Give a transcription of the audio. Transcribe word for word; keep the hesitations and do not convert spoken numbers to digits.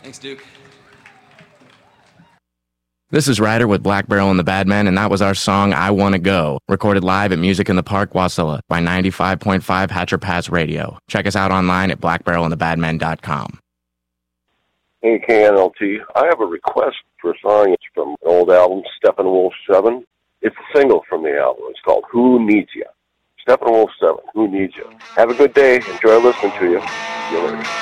Thanks, Duke. This is Ryder with Black Barrel and the Bad Men, and that was our song, I Wanna Go, recorded live at Music in the Park, Wasilla, by ninety-five point five Hatcher Pass Radio. Check us out online at black barrel and the bad men dot com. Hey, K N L T. I have a request for a song. It's from an old album, Steppenwolf seven. It's a single from the album. It's called Who Needs Ya? Steppenwolf seven, Who Needs Ya? Have a good day. Enjoy listening to you. See you later.